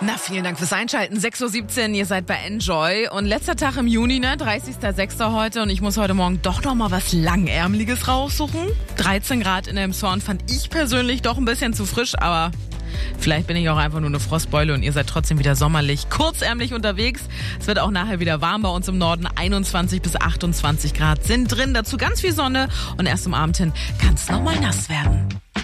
Na, vielen Dank fürs Einschalten. 6.17 Uhr, ihr seid bei Enjoy. Und letzter Tag im Juni, ne? 30.06. heute. Und ich muss heute Morgen doch noch mal was Langärmeliges raussuchen. 13 Grad in Elmshorn fand ich persönlich doch ein bisschen zu frisch, aber vielleicht bin ich auch einfach nur eine Frostbeule und ihr seid trotzdem wieder sommerlich kurzärmlich unterwegs. Es wird auch nachher wieder warm bei uns im Norden. 21 bis 28 Grad sind drin. Dazu ganz viel Sonne und erst am Abend hin kann es nochmal nass werden.